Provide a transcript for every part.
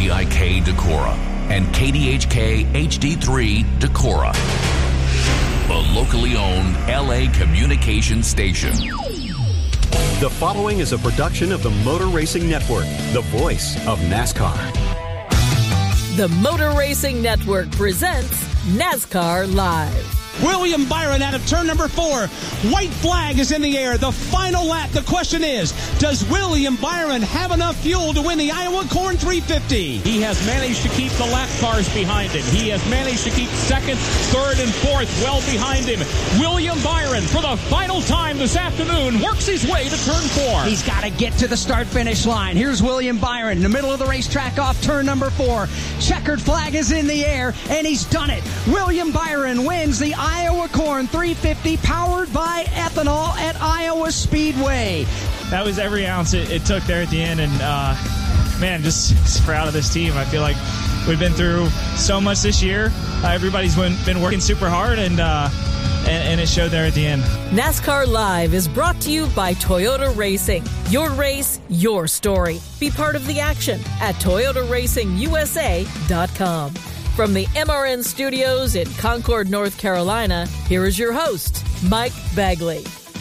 WVIK Decorah and KDHK HD3 Decorah, the locally owned LA communication station. The following is a production of the Motor Racing Network, the voice of NASCAR. The Motor Racing Network presents NASCAR Live. William Byron out of turn number 4. White flag is in the air. The final lap. The question is, does William Byron have enough fuel to win the Iowa Corn 350? He has managed to keep the lap cars behind him. He has managed to keep second, third, and fourth well behind him. William Byron, for the final time this afternoon, works his way to turn 4. He's got to get to the start-finish line. Here's William Byron in the middle of the racetrack off turn number 4. Checkered flag is in the air, and he's done it. William Byron wins the Iowa Corn 350 powered by ethanol at Iowa Speedway. That was every ounce it took there at the end, and man, just proud of this team. I feel like we've been through so much this year. Everybody's been working super hard, and it showed there at the end. NASCAR Live is brought to you by Toyota Racing. Your race, your story. Be part of the action at ToyotaRacingUSA.com. From the MRN studios in Concord, North Carolina, here is your host, Mike Bagley.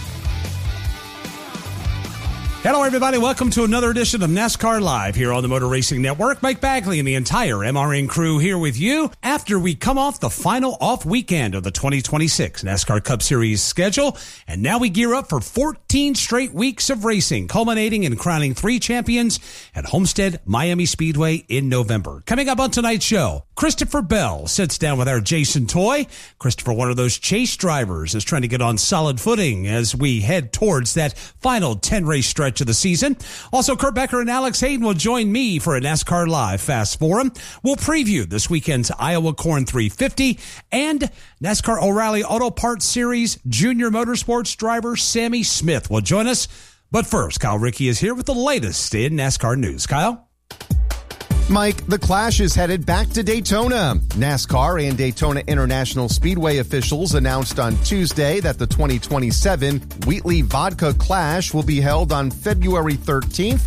Hello, everybody. Welcome to another edition of NASCAR Live here on the Motor Racing Network. Mike Bagley and the entire MRN crew here with you after we come off the final off weekend of the 2026 NASCAR Cup Series schedule. And now we gear up for 14 straight weeks of racing, culminating in crowning 3 champions at Homestead Miami Speedway in November. Coming up on tonight's show, Christopher Bell sits down with our Jason Toy. Christopher, one of those chase drivers, is trying to get on solid footing as we head towards that final 10-race stretch of the season. Also, Kurt Becker and Alex Hayden will join me for a NASCAR Live Fast Forum. We'll preview this weekend's Iowa Corn 350 and NASCAR O'Reilly Auto Parts Series junior motorsports driver Sammy Smith will join us. But first, Kyle Rickey is here with the latest in NASCAR news. Kyle? Mike, the Clash is headed back to Daytona. NASCAR and Daytona International Speedway officials announced on Tuesday that the 2027 Wheatley Vodka Clash will be held on February 13th,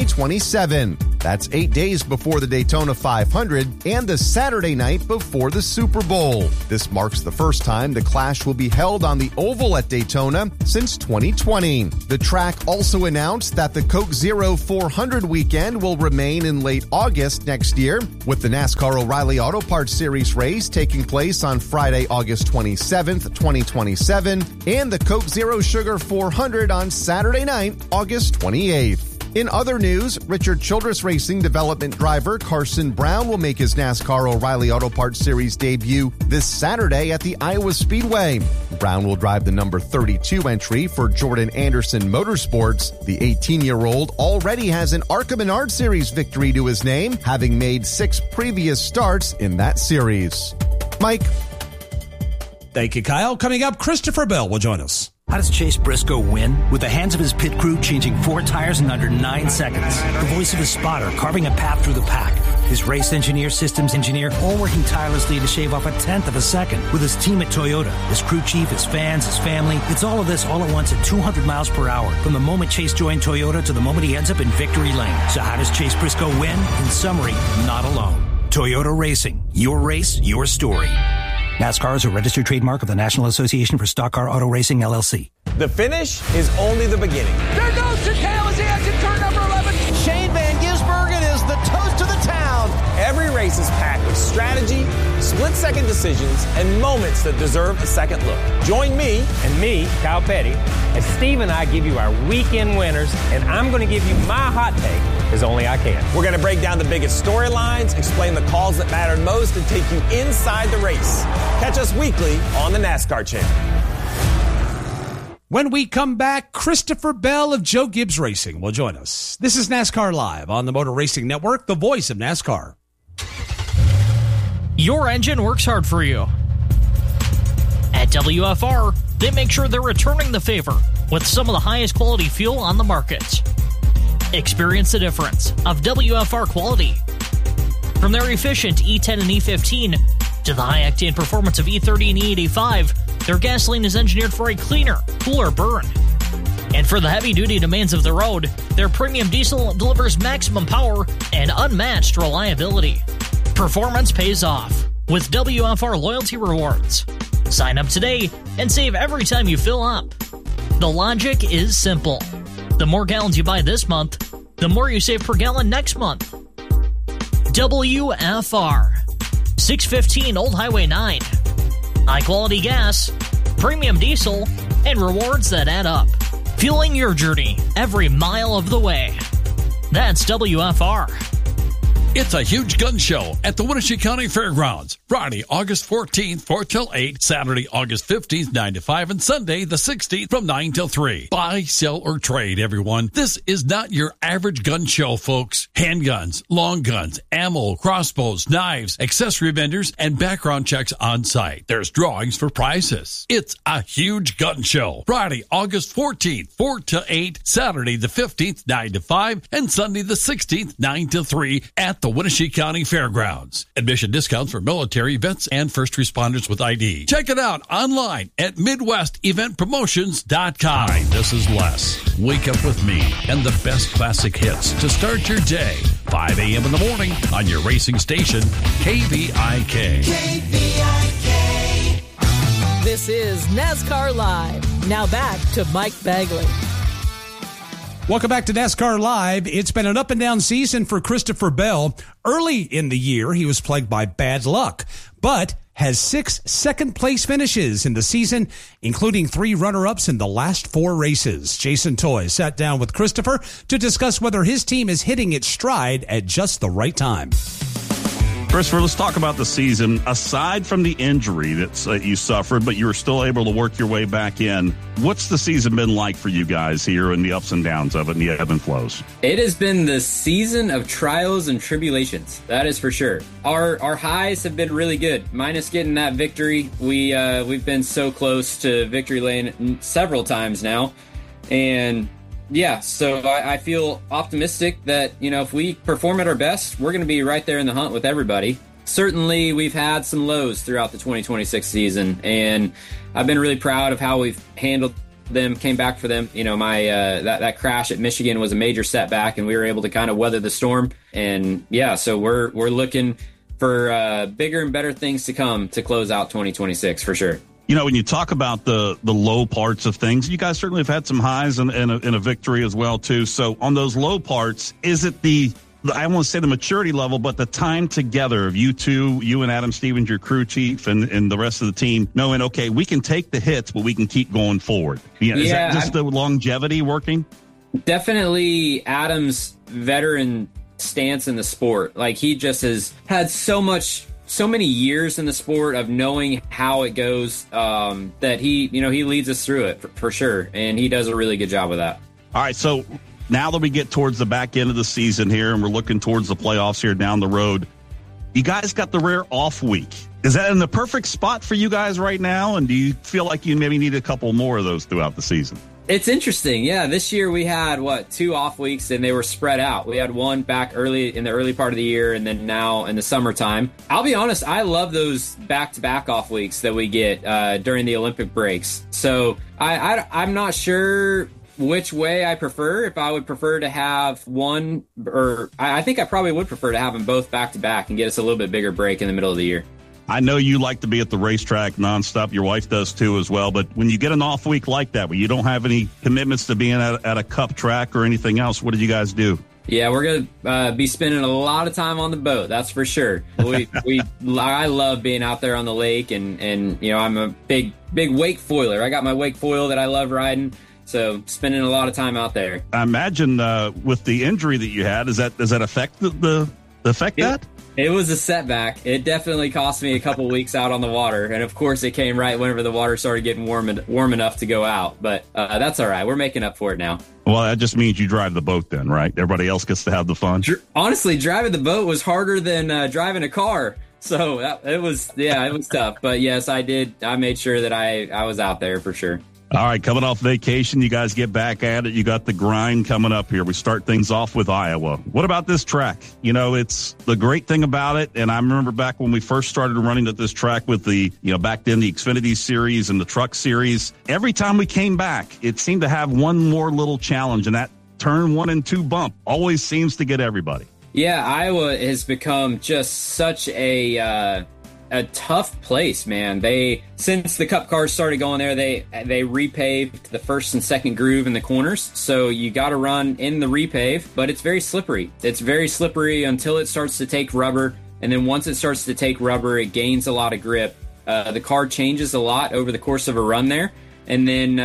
2027. That's 8 days before the Daytona 500 and the Saturday night before the Super Bowl. This marks the first time the Clash will be held on the Oval at Daytona since 2020. The track also announced that the Coke Zero 400 weekend will remain in late August next year, with the NASCAR O'Reilly Auto Parts Series race taking place on Friday, August 27th, 2027, and the Coke Zero Sugar 400 on Saturday night, August 28th. In other news, Richard Childress Racing development driver Carson Brown will make his NASCAR O'Reilly Auto Parts Series debut this Saturday at the Iowa Speedway. Brown will drive the number 32 entry for Jordan Anderson Motorsports. The 18-year-old already has an ARCA Menard Series victory to his name, having made 6 previous starts in that series. Mike. Thank you, Kyle. Coming up, Christopher Bell will join us. How does Chase Briscoe win? With the hands of his pit crew changing 4 tires in under 9 seconds. The voice of his spotter carving a path through the pack. His race engineer, systems engineer, all working tirelessly to shave off 1/10 of a second. With his team at Toyota, his crew chief, his fans, his family. It's all of this all at once at 200 miles per hour. From the moment Chase joined Toyota to the moment he ends up in victory lane. So how does Chase Briscoe win? In summary, not alone. Toyota Racing. Your race, your story. NASCAR is a registered trademark of the National Association for Stock Car Auto Racing, LLC. The finish is only the beginning. There goes Chicale as he exits turn number 11. Shane Van Gisbergen is the toast of the town. Every race is packed with strategy, split-second decisions, and moments that deserve a second look. Join me and me, Kyle Petty, as Steve and I give you our weekend winners, and I'm going to give you my hot take as only I can. We're going to break down the biggest storylines, explain the calls that mattered most, and take you inside the race. Catch us weekly on the NASCAR Channel. When we come back, Christopher Bell of Joe Gibbs Racing will join us. This is NASCAR Live on the Motor Racing Network, the voice of NASCAR. Your engine works hard for you. At WFR, they make sure they're returning the favor with some of the highest quality fuel on the market. Experience the difference of WFR quality. From their efficient E10 and E15 to the high-octane performance of E30 and E85, their gasoline is engineered for a cleaner, cooler burn. And for the heavy-duty demands of the road, their premium diesel delivers maximum power and unmatched reliability. Performance pays off with WFR Loyalty Rewards. Sign up today and save every time you fill up. The logic is simple. The more gallons you buy this month, the more you save per gallon next month. WFR 615 Old Highway 9. High-quality gas, premium diesel, and rewards that add up. Fueling your journey every mile of the way. That's WFR. It's a huge gun show at the Wenatchee County Fairgrounds. Friday, August 14th, 4 till 8. Saturday, August 15th, 9 to 5. And Sunday, the 16th, from 9 till 3. Buy, sell, or trade, everyone. This is not your average gun show, folks. Handguns, long guns, ammo, crossbows, knives, accessory vendors, and background checks on site. There's drawings for prizes. It's a huge gun show. Friday, August 14th, 4 till 8. Saturday, the 15th, 9 to 5. And Sunday, the 16th, 9 till 3 at the Wenatchee County Fairgrounds. Admission discounts for military, vets, and first responders with ID. Check it out online at MidwestEventPromotions.com. Hi, this is Les. Wake up with me and the best classic hits to start your day. 5 a.m. in the morning on your racing station, KVIK. This is NASCAR Live. Now back to Mike Bagley. Welcome back to NASCAR Live. It's been an up-and-down season for Christopher Bell. Early in the year, he was plagued by bad luck, but has 6 second-place finishes in the season, including 3 runner-ups in the last 4 races. Jason Toy sat down with Christopher to discuss whether his team is hitting its stride at just the right time. Christopher, let's talk about the season. Aside from the injury that you suffered, but you were still able to work your way back in, what's the season been like for you guys here and the ups and downs of it and the ebb and flows? It has been the season of trials and tribulations. That is for sure. Our highs have been really good. Minus getting that victory, we've been so close to victory lane several times now. And yeah, so I feel optimistic that, if we perform at our best, we're going to be right there in the hunt with everybody. Certainly, we've had some lows throughout the 2026 season, and I've been really proud of how we've handled them, came back for them. That crash at Michigan was a major setback, and we were able to kind of weather the storm. And yeah, so we're looking for bigger and better things to come to close out 2026 for sure. When you talk about the low parts of things, you guys certainly have had some highs and a victory as well, too. So on those low parts, is it I won't say the maturity level, but the time together of you two, you and Adam Stevens, your crew chief, and the rest of the team, knowing, okay, we can take the hits, but we can keep going forward? Is that just the longevity working? Definitely Adam's veteran stance in the sport. Like, he just has had so many years in the sport of knowing how it goes, that he leads us through it for sure. And he does a really good job of that. All right. So now that we get towards the back end of the season here and we're looking towards the playoffs here down the road, you guys got the rare off week. Is that in the perfect spot for you guys right now? And do you feel like you maybe need a couple more of those throughout the season? It's interesting. Yeah, this year we had, 2 off weeks, and they were spread out. We had one back early in the early part of the year, and then now in the summertime. I'll be honest, I love those back-to-back off weeks that we get during the Olympic breaks. So I'm not sure which way I prefer. If I would prefer to have one, or I think I probably would prefer to have them both back-to-back and get us a little bit bigger break in the middle of the year. I know you like to be at the racetrack nonstop. Your wife does too as well. But when you get an off week like that, where you don't have any commitments to being at a cup track or anything else, what do you guys do? Yeah, we're going to be spending a lot of time on the boat. That's for sure. I love being out there on the lake, and I'm a big wake foiler. I got my wake foil that I love riding. So spending a lot of time out there. I imagine with the injury that you had, does that affect that? It was a setback. It definitely cost me a couple weeks out on the water. And of course, it came right whenever the water started getting warm enough to go out. But that's all right. We're making up for it now. Well, that just means you drive the boat then, right? Everybody else gets to have the fun. Honestly, driving the boat was harder than driving a car. So it was tough. But yes, I did. I made sure that I was out there for sure. All right, coming off vacation, you guys get back at it. You got the grind coming up here. We start things off with Iowa. What about this track? You know, it's the great thing about it, and I remember back when we first started running at this track with the, back then the Xfinity Series and the Truck Series, every time we came back, it seemed to have one more little challenge, and that turn 1 and 2 bump always seems to get everybody. Yeah, Iowa has become just such a tough place, man. Since the Cup cars started going there, they repaved the first and second groove in the corners, so you got to run in the repave, but it's very slippery. It's very slippery until it starts to take rubber, and then once it starts to take rubber, it gains a lot of grip. The car changes a lot over the course of a run there, and then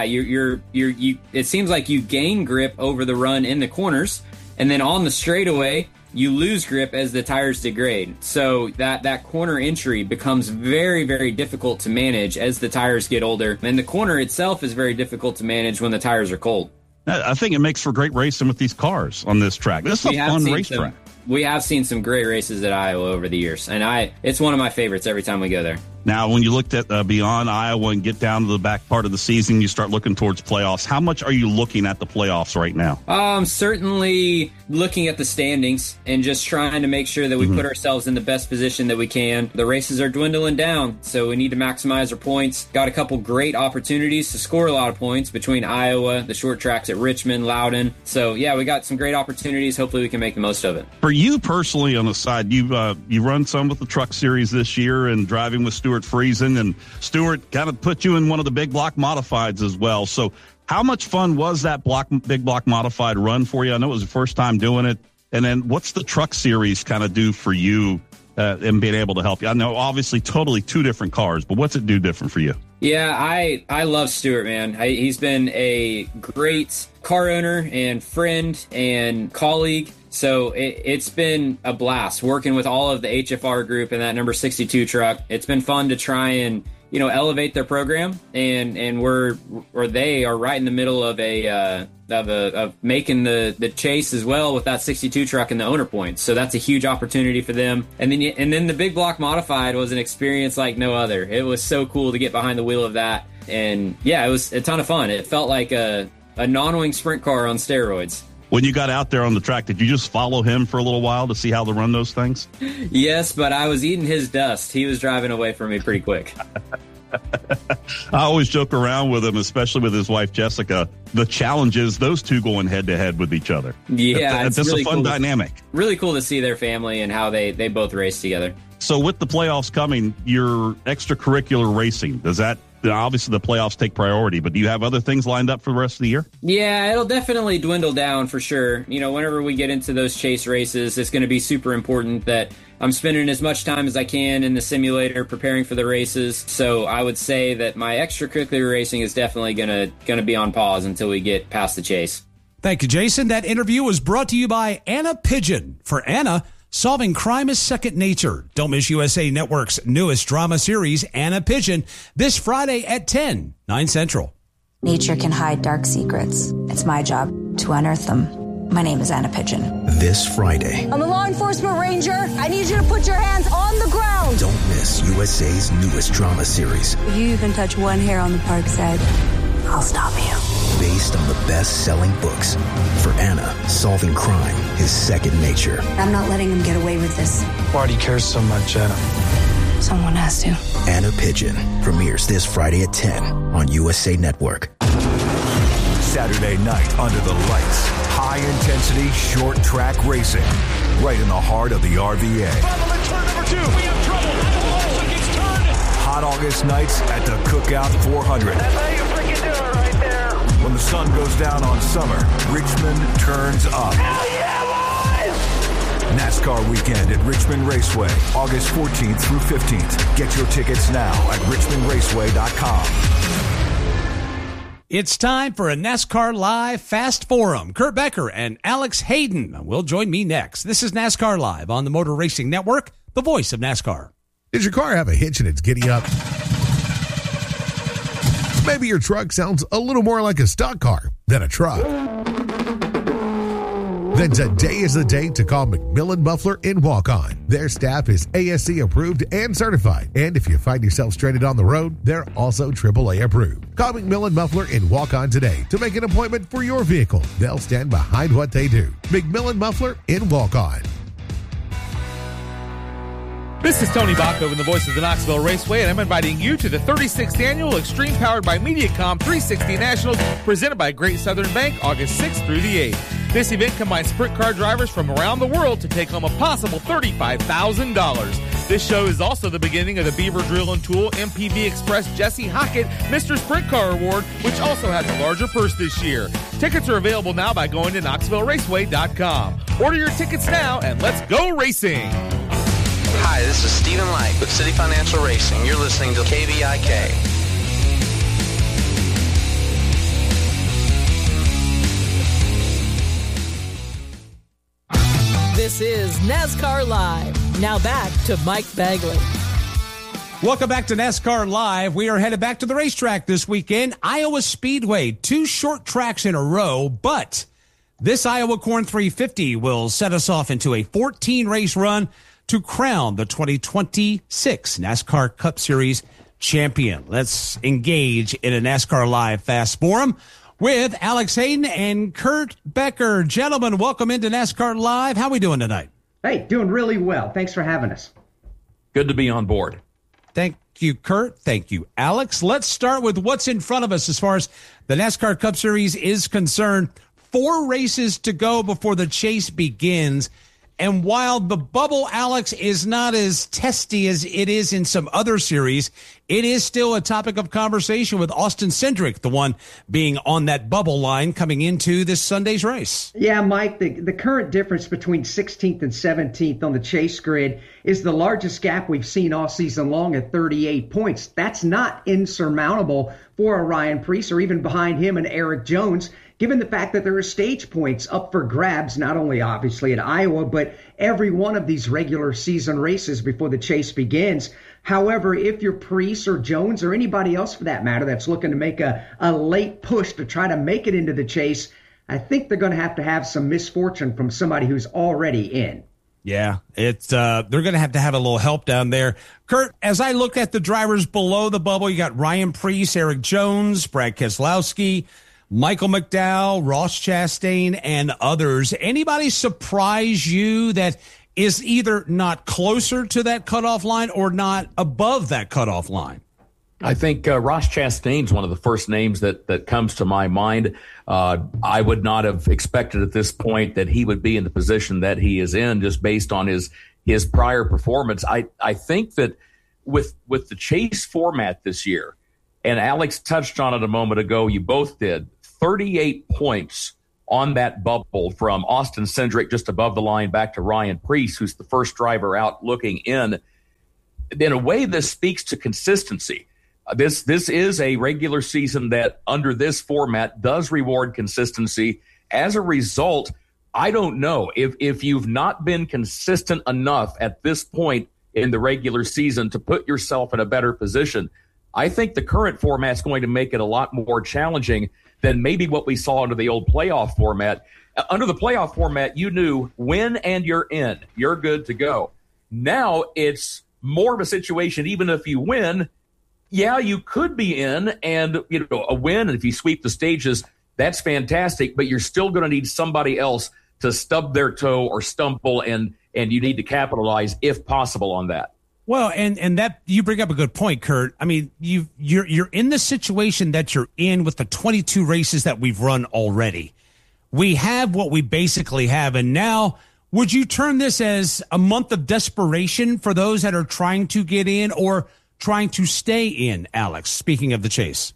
it seems like you gain grip over the run in the corners, and then on the straightaway, you lose grip as the tires degrade. So that corner entry becomes very, very difficult to manage as the tires get older. And the corner itself is very difficult to manage when the tires are cold. I think it makes for great racing with these cars on this track. This is a fun racetrack. We have seen some great races at Iowa over the years, and it's one of my favorites every time we go there. Now, when you looked at beyond Iowa and get down to the back part of the season, you start looking towards playoffs. How much are you looking at the playoffs right now? Certainly looking at the standings and just trying to make sure that we put ourselves in the best position that we can. The races are dwindling down, so we need to maximize our points. Got a couple great opportunities to score a lot of points between Iowa, the short tracks at Richmond, Loudon. So, yeah, we got some great opportunities. Hopefully we can make the most of it. For you personally on the side, you run some with the Truck Series this year and driving with Stuart Friesen, and Stuart kind of put you in one of the big block modifieds as well. So how much fun was that big block modified run for you? I know it was the first time doing it. And then what's the Truck Series kind of do for you and being able to help you? I know obviously totally two different cars, but what's it do different for you? Yeah, I love Stuart, man. He's been a great car owner and friend and colleague. So it's been a blast working with all of the HFR group and that number 62 truck. It's been fun to try and, elevate their program, and they are right in the middle of of making the chase as well with that 62 truck and the owner points. So that's a huge opportunity for them. And then the big block modified was an experience like no other. It was so cool to get behind the wheel of that. And yeah, it was a ton of fun. It felt like a non-wing sprint car on steroids. When you got out there on the track, did you just follow him for a little while to see how to run those things? Yes, but I was eating his dust. He was driving away from me pretty quick. I always joke around with him, especially with his wife, Jessica, the challenges, those two going head-to-head with each other. Yeah, it's really a fun dynamic. Really cool to see their family and how they both race together. So with the playoffs coming, your extracurricular racing, does that, obviously the playoffs take priority, but do you have other things lined up for the rest of the year? Yeah, it'll definitely dwindle down for sure. Whenever we get into those chase races, it's going to be super important that I'm spending as much time as I can in the simulator preparing for the races. So I would say that my extracurricular racing is definitely going to be on pause until we get past the chase. Thank you, Jason. That interview was brought to you by Anna Pigeon. For Anna, solving crime is second nature. Don't miss USA Network's newest drama series, Anna Pigeon, this Friday at 10, 9 Central. Nature can hide dark secrets. It's my job to unearth them. My name is Anna Pigeon. This Friday. I'm a law enforcement ranger. I need you to put your hands on the ground. Don't miss USA's newest drama series. If you even touch one hair on the park's head, I'll stop you. Based on the best-selling books. For Anna, solving crime is second nature. I'm not letting him get away with this. Why do you care so much, Anna? Someone has to. Anna Pigeon premieres this Friday at 10 on USA Network. Saturday night under the lights. High-intensity, short-track racing. Right in the heart of the RVA. Turn number 2. We have trouble. Olsen gets turned. Hot August nights at the Cookout 400. That's how you freaking do it right there. When the sun goes down on summer, Richmond turns up. Hell yeah, boys! NASCAR weekend at Richmond Raceway, August 14th through 15th. Get your tickets now at richmondraceway.com. It's time for a NASCAR Live Fast Forum. Kurt Becker and Alex Hayden will join me next. This is NASCAR Live on the Motor Racing Network, the voice of NASCAR. Does your car have a hitch in its giddy up? Maybe your truck sounds a little more like a stock car than a truck. then today is the day to call McMillan Muffler in Walk-On. Their staff is ASC approved and certified. And if you find yourself stranded on the road, they're also AAA approved. Call McMillan Muffler in Walk-On today to make an appointment for your vehicle. They'll stand behind what they do. McMillan Muffler in Walk-On. This is Tony Bacco, the voice of the Knoxville Raceway, and I'm inviting you to the 36th Annual Extreme Powered by Mediacom 360 Nationals presented by Great Southern Bank, August 6th through the 8th. This event combines sprint car drivers from around the world to take home a possible $35,000. This show is also the beginning of the Beaver Drill and Tool MPV Express Jesse Hockett Mr. Sprint Car Award, which also has a larger purse this year. Tickets are available now by going to KnoxvilleRaceway.com. Order your tickets now and let's go racing! Hi, this is Stephen Light with City Financial Racing. You're listening to KVIK. This is NASCAR Live. Now back to Mike Bagley. Welcome back to NASCAR Live. We are headed back to the racetrack this weekend. Iowa Speedway, 2 short tracks in a row, but this Iowa Corn 350 will set us off into a 14-race run to crown the 2026 NASCAR Cup Series champion. Let's engage in a NASCAR Live Fast Forum with Alex Hayden and Kurt Becker. Gentlemen, welcome into NASCAR Live. How are we doing tonight? Hey, doing really well. Thanks for having us. Good to be on board. Thank you, Kurt. Thank you, Alex. Let's start with what's in front of us as far as the NASCAR Cup Series is concerned. 4 races to go before the chase begins. And while the bubble, Alex, is not as testy as it is in some other series, it is still a topic of conversation with Austin Cindric, the one being on that bubble line coming into this Sunday's race. Yeah, Mike, the current difference between 16th and 17th on the chase grid is the largest gap we've seen all season long at 38 points. That's not insurmountable for a Ryan Preece or even behind him and Eric Jones, given the fact that there are stage points up for grabs, not only obviously at Iowa, but every one of these regular season races before the chase begins. However, if you're Preece or Jones or anybody else for that matter that's looking to make a late push to try to make it into the chase, I think they're going to have some misfortune from somebody who's already in. Yeah, it's they're going to have a little help down there. Kurt, as I look at the drivers below the bubble, you got Ryan Preece, Eric Jones, Brad Keselowski, Michael McDowell, Ross Chastain, and others. Anybody surprise you that is either not closer to that cutoff line or not above that cutoff line? I think Ross Chastain's one of the first names that comes to my mind. I would not have expected at this point that he would be in the position that he is in just based on his prior performance. I think that with the chase format this year, and Alex touched on it a moment ago, you both did, 38 points on that bubble from Austin Cindric just above the line back to Ryan Preece, who's the first driver out looking in. In a way, this speaks to consistency. This is a regular season that under this format does reward consistency. As a result, I don't know if you've not been consistent enough at this point in the regular season to put yourself in a better position. I think the current format is going to make it a lot more challenging than maybe what we saw under the old playoff format. Under the playoff format, you knew win and you're in. You're good to go. Now it's more of a situation, even if you win, yeah, you could be in, and a win, and if you sweep the stages, that's fantastic, but you're still going to need somebody else to stub their toe or stumble, and you need to capitalize, if possible, on that. Well, and that you bring up a good point, Kurt. I mean, you're in the situation that you're in with the 22 races that we've run already. We have what we basically have, and now would you turn this as a month of desperation for those that are trying to get in or trying to stay in, Alex, speaking of the chase?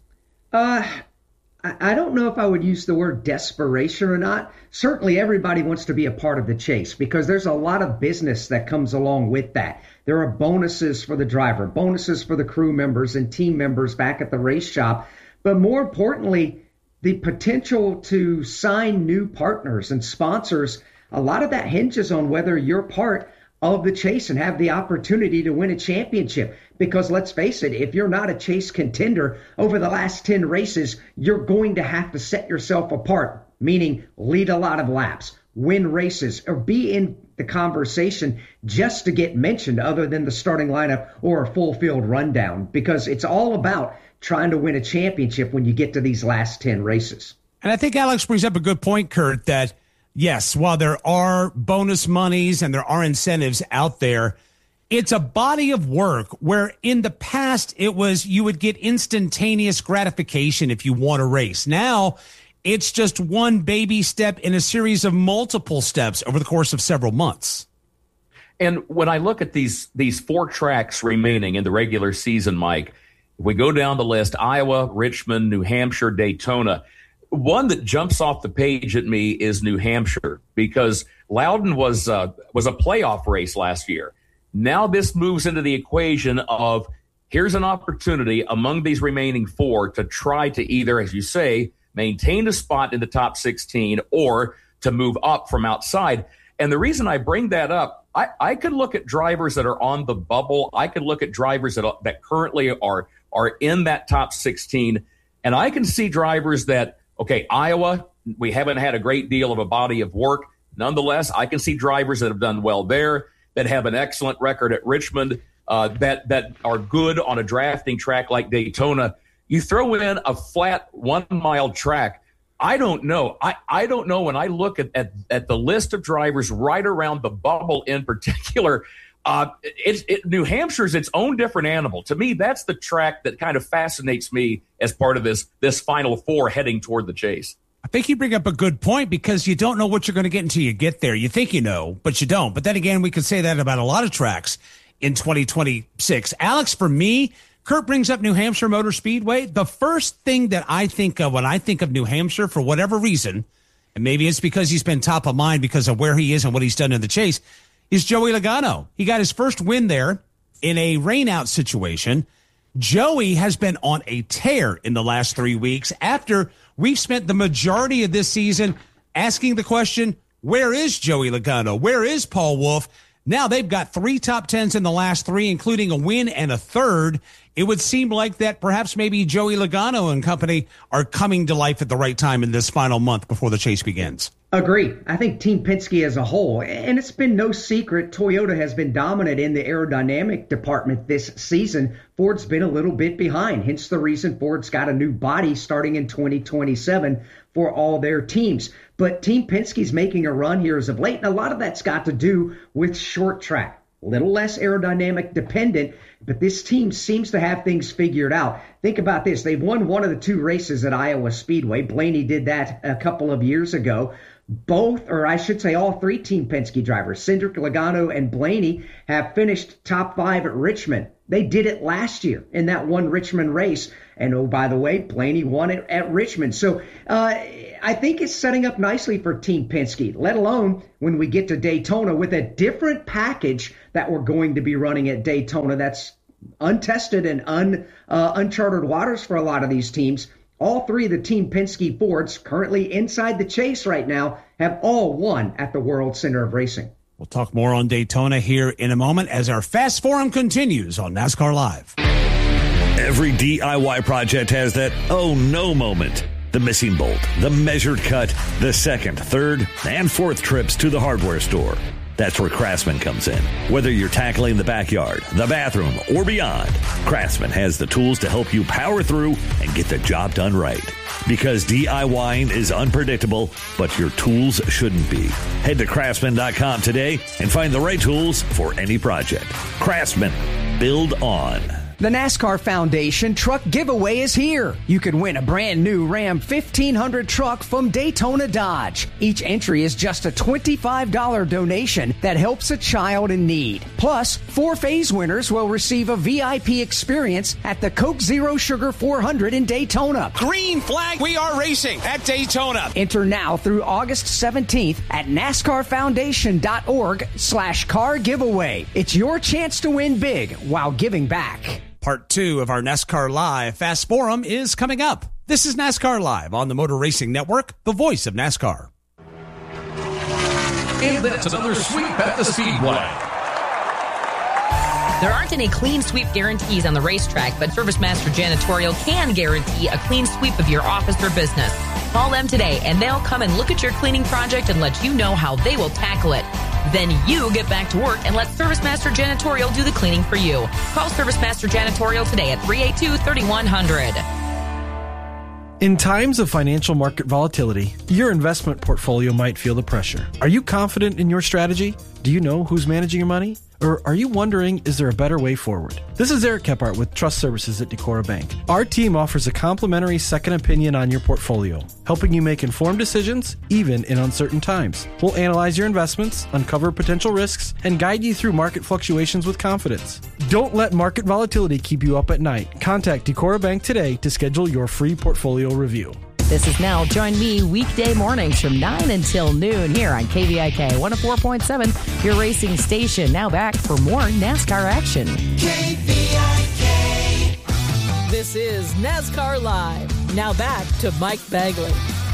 I don't know if I would use the word desperation or not. Certainly everybody wants to be a part of the chase because there's a lot of business that comes along with that. There are bonuses for the driver, bonuses for the crew members and team members back at the race shop. But more importantly, the potential to sign new partners and sponsors, a lot of that hinges on whether you're part of the chase and have the opportunity to win a championship. Because let's face it, if you're not a chase contender over the last 10 races, you're going to have to set yourself apart, meaning lead a lot of laps, win races, or be in the conversation just to get mentioned other than the starting lineup or a full field rundown, because it's all about trying to win a championship when you get to these last 10 races. And I think Alex brings up a good point, Kurt, that yes, while there are bonus monies and there are incentives out there, it's a body of work where in the past it was you would get instantaneous gratification if you won a race. Now it's just one baby step in a series of multiple steps over the course of several months. And when I look at these 4 tracks remaining in the regular season, Mike, if we go down the list, Iowa, Richmond, New Hampshire, Daytona, one that jumps off the page at me is New Hampshire, because Loudon was a playoff race last year. Now this moves into the equation of here's an opportunity among these remaining 4 to try to either, as you say, maintain a spot in the top 16 or to move up from outside. And the reason I bring that up, I could look at drivers that are on the bubble. I could look at drivers that currently are in that top 16. And I can see drivers that, okay, Iowa, we haven't had a great deal of a body of work. Nonetheless, I can see drivers that have done well there, that have an excellent record at Richmond, that are good on a drafting track like Daytona. You throw in a flat 1 mile track. I don't know. I don't know when I look at the list of drivers right around the bubble in particular. New Hampshire's its own different animal. To me, that's the track that kind of fascinates me as part of this Final Four heading toward the chase. I think you bring up a good point, because you don't know what you're going to get until you get there. You think you know, but you don't. But then again, we could say that about a lot of tracks in 2026. Alex, for me, Kurt brings up New Hampshire Motor Speedway. The first thing that I think of when I think of New Hampshire, for whatever reason, and maybe it's because he's been top of mind because of where he is and what he's done in the chase, is Joey Logano. He got his first win there in a rainout situation. Joey has been on a tear in the last 3 weeks after we've spent the majority of this season asking the question, where is Joey Logano? Where is Paul Wolfe? Now they've got 3 top 10s in the last 3, including a win and a third. It would seem like that perhaps maybe Joey Logano and company are coming to life at the right time in this final month before the chase begins. Agree. I think Team Penske as a whole, and it's been no secret, Toyota has been dominant in the aerodynamic department this season. Ford's been a little bit behind, hence the reason Ford's got a new body starting in 2027 for all their teams. But Team Penske's making a run here as of late, and a lot of that's got to do with short track. A little less aerodynamic dependent, but this team seems to have things figured out. Think about this. They've won one of the 2 races at Iowa Speedway. Blaney did that a couple of years ago. Both, or I should say all 3 Team Penske drivers, Cindric, Logano, and Blaney, have finished top 5 at Richmond. They did it last year in that one Richmond race. And oh, by the way, Blaney won it at Richmond. So I think it's setting up nicely for Team Penske, let alone when we get to Daytona with a different package that we're going to be running at Daytona. That's untested and uncharted waters for a lot of these teams. All 3 of the Team Penske Fords currently inside the chase right now have all won at the World Center of Racing. We'll talk more on Daytona here in a moment as our Fast Forum continues on NASCAR Live. Every DIY project has that oh no moment. The missing bolt, the measured cut, the second, third, and fourth trips to the hardware store. That's where Craftsman comes in. Whether you're tackling the backyard, the bathroom, or beyond, Craftsman has the tools to help you power through and get the job done right. Because DIYing is unpredictable, but your tools shouldn't be. Head to Craftsman.com today and find the right tools for any project. Craftsman. Build on. The NASCAR Foundation Truck Giveaway is here. You can win a brand new Ram 1500 truck from Daytona Dodge. Each entry is just a $25 donation that helps a child in need. Plus, 4 phase winners will receive a VIP experience at the Coke Zero Sugar 400 in Daytona. Green flag, we are racing at Daytona. Enter now through August 17th at NASCARFoundation.org/car giveaway. It's your chance to win big while giving back. Part 2 of our NASCAR Live Fast Forum is coming up. This is NASCAR Live on the Motor Racing Network, the voice of NASCAR. And that's another sweep at the Speedway. There aren't any clean sweep guarantees on the racetrack, but ServiceMaster Janitorial can guarantee a clean sweep of your office or business. Call them today and they'll come and look at your cleaning project and let you know how they will tackle it. Then you get back to work and let ServiceMaster Janitorial do the cleaning for you. Call ServiceMaster Janitorial today at 382-3100. In times of financial market volatility, your investment portfolio might feel the pressure. Are you confident in your strategy? Do you know who's managing your money? Or are you wondering, is there a better way forward? This is Eric Kephart with Trust Services at Decorah Bank. Our team offers a complimentary second opinion on your portfolio, helping you make informed decisions, even in uncertain times. We'll analyze your investments, uncover potential risks, and guide you through market fluctuations with confidence. Don't let market volatility keep you up at night. Contact Decorah Bank today to schedule your free portfolio review. This is Nell. Join me weekday mornings from 9 until noon here on KVIK 104.7, your racing station. Now back for more NASCAR action. KVIK. This is NASCAR Live. Now back to Mike Bagley.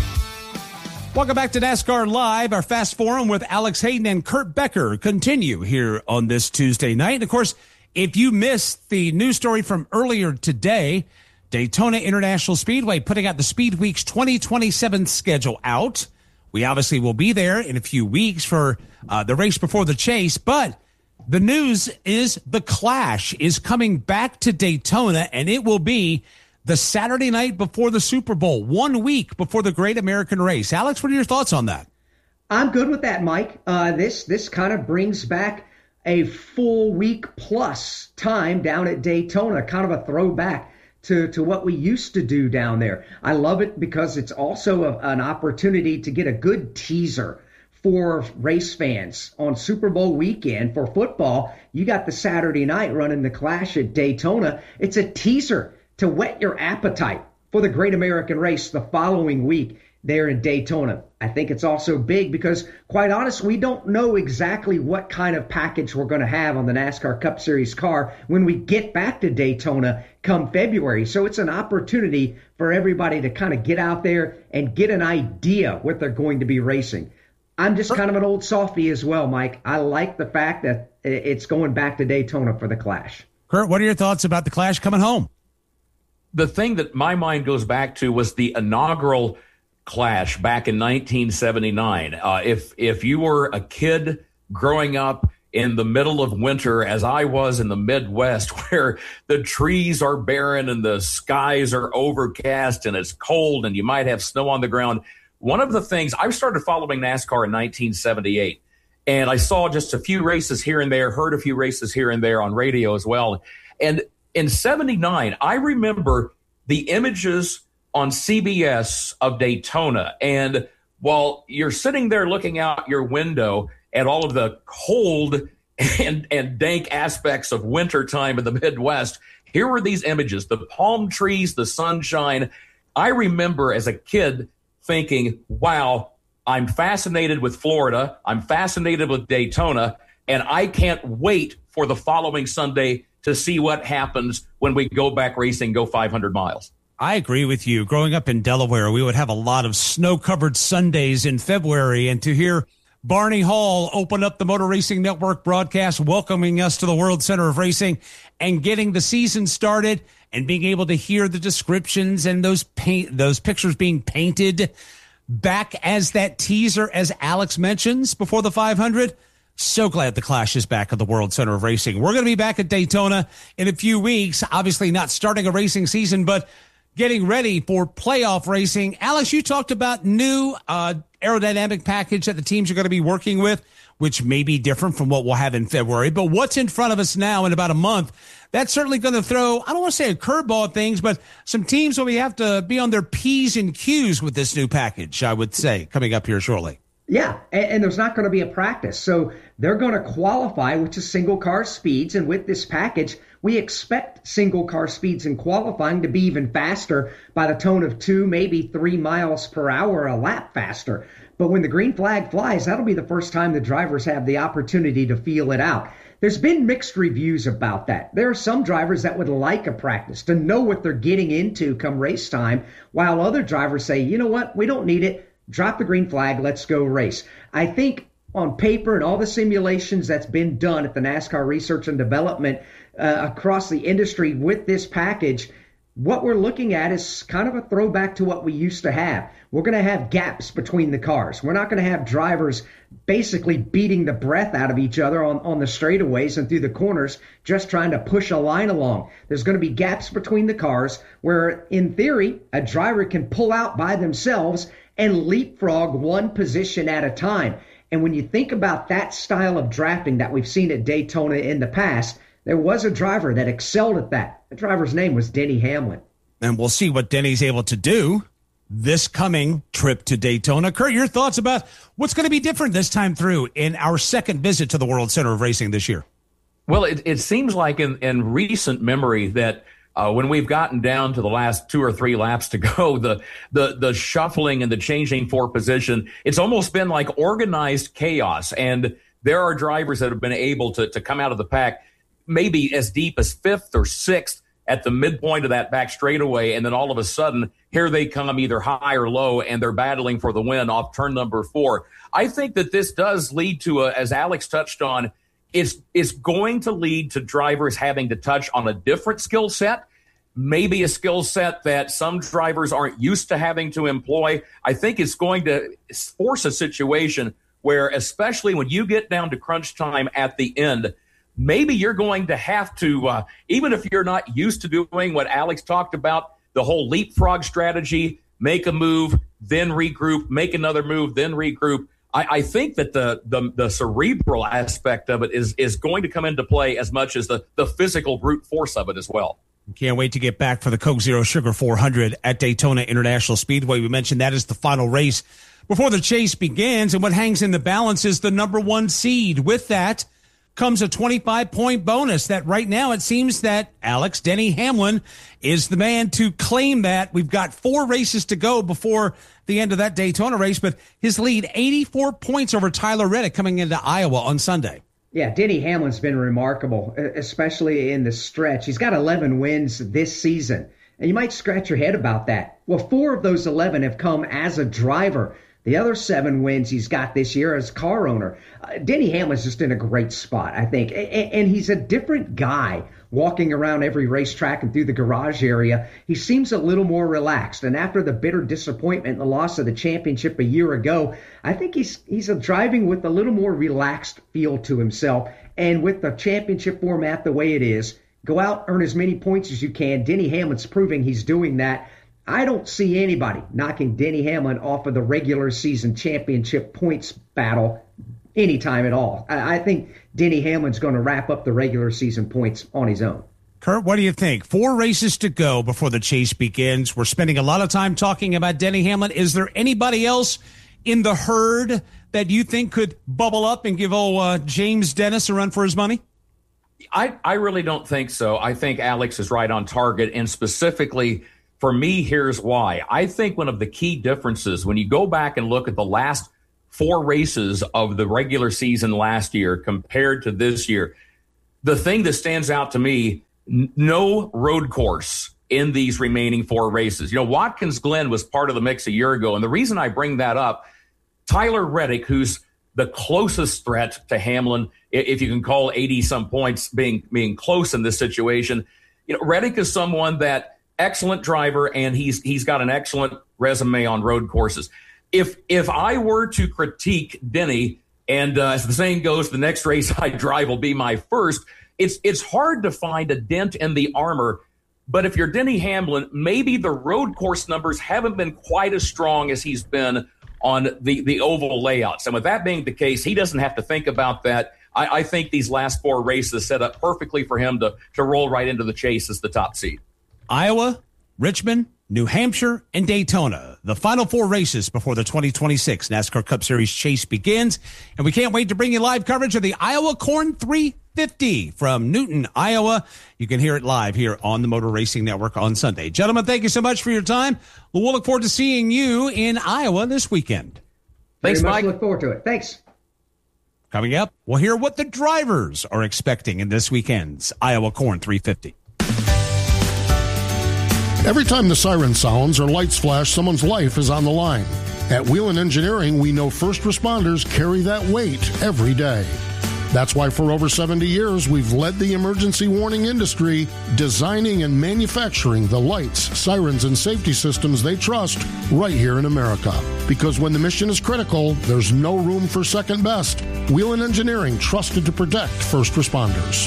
Welcome back to NASCAR Live. Our Fast Forum with Alex Hayden and Kurt Becker continue here on this Tuesday night. And of course, if you missed the news story from earlier today, Daytona International Speedway putting out the Speed Weeks 2027 schedule out. We obviously will be there in a few weeks for the race before the chase, but the news is the Clash is coming back to Daytona, and it will be the Saturday night before the Super Bowl, 1 week before the Great American Race. Alex, what are your thoughts on that? I'm good with that, Mike. This kind of brings back a full week plus time down at Daytona, kind of a throwback to what we used to do down there. I love it because it's also an opportunity to get a good teaser for race fans on Super Bowl weekend. For football, you got the Saturday night running the Clash at Daytona. It's a teaser to whet your appetite for the Great American Race the following week there in Daytona. I think it's also big because, quite honest, we don't know exactly what kind of package we're going to have on the NASCAR Cup Series car when we get back to Daytona come February. So it's an opportunity for everybody to kind of get out there and get an idea what they're going to be racing. I'm just kind of an old softy as well, Mike. I like the fact that it's going back to Daytona for the Clash. Kurt, what are your thoughts about the Clash coming home? The thing that my mind goes back to was the inaugural Clash back in 1979. If you were a kid growing up in the middle of winter, as I was in the Midwest, where the trees are barren and the skies are overcast and it's cold and you might have snow on the ground, one of the things, I started following NASCAR in 1978, and I saw just a few races here and there, heard a few races here and there on radio as well. And in 79, I remember the images on CBS of Daytona. And while you're sitting there looking out your window at all of the cold and dank aspects of wintertime in the Midwest, here were these images, the palm trees, the sunshine. I remember as a kid thinking, wow, I'm fascinated with Florida. I'm fascinated with Daytona. And I can't wait for the following Sunday to see what happens when we go back racing, go 500 miles. I agree with you. Growing up in Delaware, we would have a lot of snow-covered Sundays in February, and to hear Barney Hall open up the Motor Racing Network broadcast, welcoming us to the World Center of Racing and getting the season started and being able to hear the descriptions and those pictures being painted back as that teaser, as Alex mentions, before the 500. So glad the Clash is back at the World Center of Racing. We're going to be back at Daytona in a few weeks, obviously not starting a racing season, but getting ready for playoff racing. Alex, you talked about new aerodynamic package that the teams are going to be working with, which may be different from what we'll have in February. But what's in front of us now in about a month, that's certainly going to throw, I don't want to say a curveball at things, but some teams will have to be on their P's and Q's with this new package, I would say, coming up here shortly. Yeah, and there's not going to be a practice. So they're going to qualify, which is single car speeds. And with this package, we expect single car speeds in qualifying to be even faster by the tone of 2, maybe 3 miles per hour a lap faster. But when the green flag flies, that'll be the first time the drivers have the opportunity to feel it out. There's been mixed reviews about that. There are some drivers that would like a practice to know what they're getting into come race time, while other drivers say, you know what, we don't need it. Drop the green flag, let's go race. I think on paper and all the simulations that's been done at the NASCAR Research and Development across the industry with this package, what we're looking at is kind of a throwback to what we used to have. We're going to have gaps between the cars. We're not going to have drivers basically beating the breath out of each other on the straightaways and through the corners, just trying to push a line along. There's going to be gaps between the cars where, in theory, a driver can pull out by themselves and leapfrog one position at a time. And when you think about that style of drafting that we've seen at Daytona in the past, there was a driver that excelled at that. The driver's name was Denny Hamlin. And we'll see what Denny's able to do this coming trip to Daytona. Kurt, your thoughts about what's going to be different this time through in our second visit to the World Center of Racing this year? Well, it seems like in recent memory that when we've gotten down to the last 2 or 3 laps to go, the shuffling and the changing for position, it's almost been like organized chaos. And there are drivers that have been able to come out of the pack maybe as deep as 5th or 6th at the midpoint of that back straightaway, and then all of a sudden, here they come either high or low, and they're battling for the win off turn number 4. I think that this does lead to, as Alex touched on, it's going to lead to drivers having to touch on a different skill set, maybe a skill set that some drivers aren't used to having to employ. I think it's going to force a situation where, especially when you get down to crunch time at the end, maybe you're going to have to, even if you're not used to doing what Alex talked about, the whole leapfrog strategy, make a move, then regroup, make another move, then regroup. I think that the cerebral aspect of it is going to come into play as much as the physical brute force of it as well. Can't wait to get back for the Coke Zero Sugar 400 at Daytona International Speedway. We mentioned that is the final race before the chase begins, and what hangs in the balance is the number 1 seed. With that comes a 25-point bonus that right now it seems that Denny Hamlin is the man to claim that. We've got 4 races to go before the end of that Daytona race, but his lead, 84 points over Tyler Reddick coming into Iowa on Sunday. Yeah, Denny Hamlin's been remarkable, especially in the stretch. He's got 11 wins this season, and you might scratch your head about that. Well, 4 of those 11 have come as a driver. The other 7 wins he's got this year as car owner. Denny Hamlin's just in a great spot, I think. And he's a different guy walking around every racetrack and through the garage area. He seems a little more relaxed. And after the bitter disappointment and the loss of the championship a year ago, I think he's driving with a little more relaxed feel to himself. And with the championship format the way it is, go out, earn as many points as you can. Denny Hamlin's proving he's doing that. I don't see anybody knocking Denny Hamlin off of the regular season championship points battle anytime at all. I think Denny Hamlin's going to wrap up the regular season points on his own. Kurt, what do you think? 4 races to go before the chase begins. We're spending a lot of time talking about Denny Hamlin. Is there anybody else in the herd that you think could bubble up and give James Dennis a run for his money? I really don't think so. I think Alex is right on target, and specifically for me, here's why. I think one of the key differences when you go back and look at the last 4 races of the regular season last year compared to this year, the thing that stands out to me, no road course in these remaining 4 races. Watkins Glen was part of the mix a year ago, and the reason I bring that up, Tyler Reddick, who's the closest threat to Hamlin, if you can call 80-some points being close in this situation, Reddick is someone that excellent driver, and he's got an excellent resume on road courses. If I were to critique Denny, and as the saying goes, the next race I drive will be my first, it's hard to find a dent in the armor. But if you're Denny Hamlin, maybe the road course numbers haven't been quite as strong as he's been on the oval layouts. And with that being the case, he doesn't have to think about that. I think these last 4 races set up perfectly for him to roll right into the chase as the top seed. Iowa, Richmond, New Hampshire, and Daytona. The final 4 races before the 2026 NASCAR Cup Series chase begins. And we can't wait to bring you live coverage of the Iowa Corn 350 from Newton, Iowa. You can hear it live here on the Motor Racing Network on Sunday. Gentlemen, thank you so much for your time. We'll look forward to seeing you in Iowa this weekend. Thanks, Mike. Look forward to it. Thanks. Coming up, we'll hear what the drivers are expecting in this weekend's Iowa Corn 350. Every time the siren sounds or lights flash, someone's life is on the line. At Whelen Engineering, we know first responders carry that weight every day. That's why for over 70 years, we've led the emergency warning industry, designing and manufacturing the lights, sirens, and safety systems they trust right here in America. Because when the mission is critical, there's no room for second best. Whelen Engineering, trusted to protect first responders.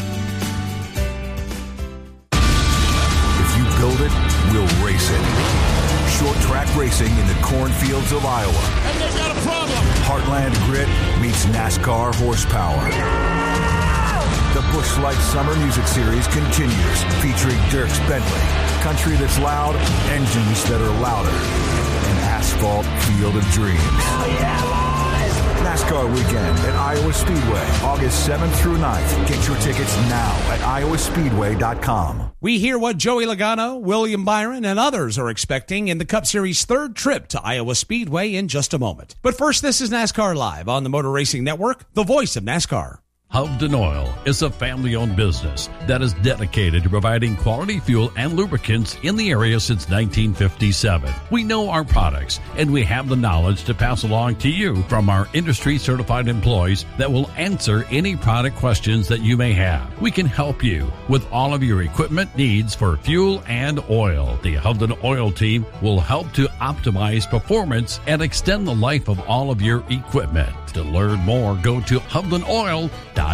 If you build it, we'll race it. Short track racing in the cornfields of Iowa. And they've got a problem. Heartland Grit meets NASCAR horsepower. The Busch Lights Summer Music Series continues, featuring Dierks Bentley, country that's loud, engines that are louder, an asphalt field of dreams. Oh yeah, boys! NASCAR Weekend at Iowa Speedway, August 7th through 9th. Get your tickets now at iowaspeedway.com. We hear what Joey Logano, William Byron, and others are expecting in the Cup Series' third trip to Iowa Speedway in just a moment. But first, this is NASCAR Live on the Motor Racing Network, the voice of NASCAR. Hovden Oil is a family-owned business that is dedicated to providing quality fuel and lubricants in the area since 1957. We know our products, and we have the knowledge to pass along to you from our industry-certified employees that will answer any product questions that you may have. We can help you with all of your equipment needs for fuel and oil. The Hovden Oil team will help to optimize performance and extend the life of all of your equipment. To learn more, go to HovdenOil.com.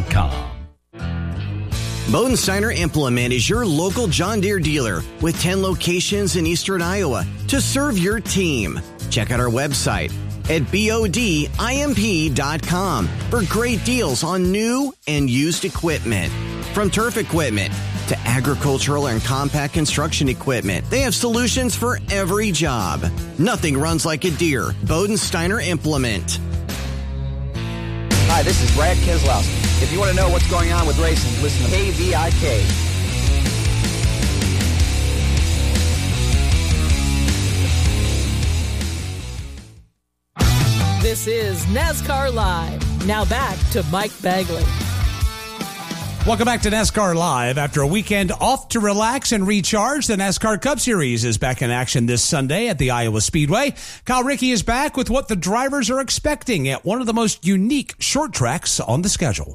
Bodensteiner Implement is your local John Deere dealer with 10 locations in eastern Iowa to serve your team. Check out our website at bodimp.com for great deals on new and used equipment. From turf equipment to agricultural and compact construction equipment, they have solutions for every job. Nothing runs like a Deere. Bodensteiner Implement. Hi, this is Brad Keselowski. If you want to know what's going on with racing, listen to KVIK. This is NASCAR Live. Now back to Mike Bagley. Welcome back to NASCAR Live. After a weekend off to relax and recharge, the NASCAR Cup Series is back in action this Sunday at the Iowa Speedway. Kyle Rickey is back with what the drivers are expecting at one of the most unique short tracks on the schedule.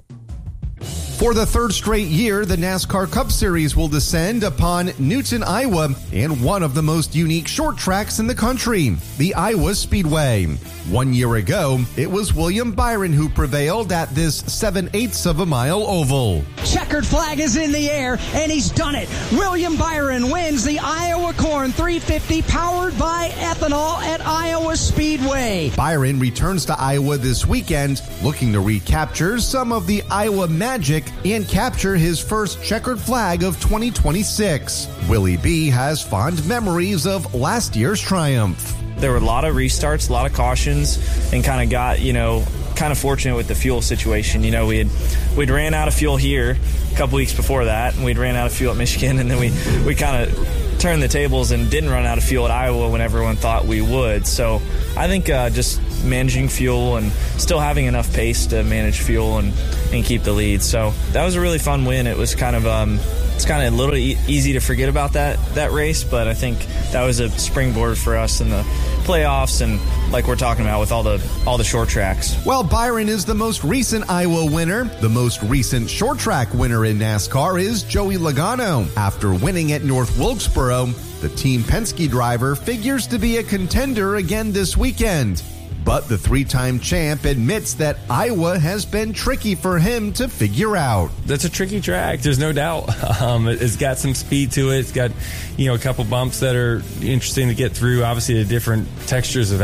For the third straight year, the NASCAR Cup Series will descend upon Newton, Iowa, and one of the most unique short tracks in the country, the Iowa Speedway. 1 year ago, it was William Byron who prevailed at this 7/8 of a mile oval. Checkered flag is in the air, and he's done it. William Byron wins the Iowa Corn 350 powered by ethanol at Iowa Speedway. Byron returns to Iowa this weekend, looking to recapture some of the Iowa magic and capture his first checkered flag of 2026. Willie B has fond memories of last year's triumph. There were a lot of restarts, a lot of cautions, and kind of got, kind of fortunate with the fuel situation. We'd ran out of fuel here a couple weeks before that, and we'd ran out of fuel at Michigan, and then we kind of turned the tables and didn't run out of fuel at Iowa when everyone thought we would. So I think just managing fuel and still having enough pace to manage fuel and keep the lead. So that was a really fun win. It was kind of it's kind of a little easy to forget about that race, but I think that was a springboard for us in the playoffs and like we're talking about with all the short tracks. While Byron is the most recent Iowa winner, the most recent short track winner in NASCAR is Joey Logano. After winning at North Wilkesboro, the Team Penske driver figures to be a contender again this weekend. But the three-time champ admits that Iowa has been tricky for him to figure out. That's a tricky track, there's no doubt. It's got some speed to it. It's got, a couple bumps that are interesting to get through. Obviously, the different textures of